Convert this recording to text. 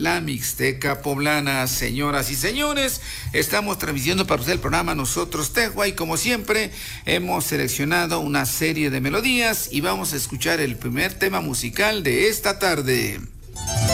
la Mixteca Poblana. Señoras y señores, estamos transmitiendo para usted el programa Nosotros Tehua y como siempre hemos seleccionado una serie de melodías y vamos a escuchar el primer tema musical de esta tarde.